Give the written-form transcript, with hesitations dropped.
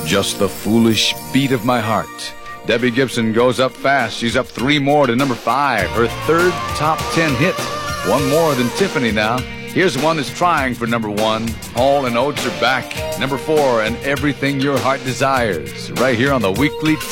Just the foolish beat of my heart. Debbie Gibson goes up fast. She's up 3 more to number 5. Her 3rd top 10 hit. 1 more than Tiffany now. Here's one that's trying for number 1. Hall and Oates are back. Number 4, and Everything Your Heart Desires. Right here on the Weekly